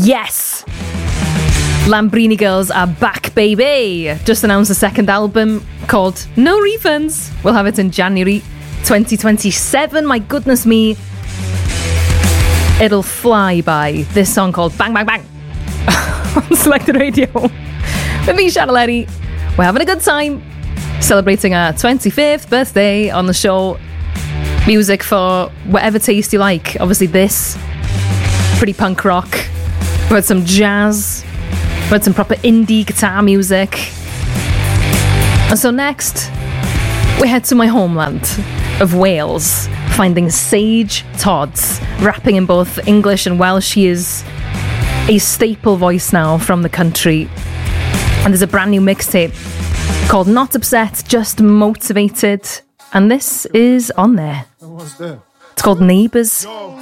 Yes! Lambrini Girls are back, baby! Just announced a second album called No Refunds. We'll have it in January 2027. My goodness me. It'll fly by. This song called Bang Bang Bang on Selected Radio. With me, Chanel. We're having a good time. Celebrating our 25th birthday on the show. Music for whatever taste you like. Obviously this, pretty punk rock. We've had some jazz. We've had some proper indie guitar music. And so next, we head to my homeland of Wales, finding Sage Todds, rapping in both English and Welsh. She is a staple voice now from the country. And there's a brand new mixtape called Not Upset, Just Motivated. And this is on there. It's called Neighbours.